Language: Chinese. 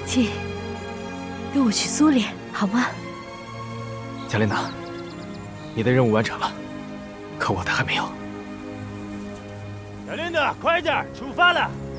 请跟我去苏联好吗？ 贾莲娜，你的任务完成了，可我的还没有。 小琳娜，快点，出发了！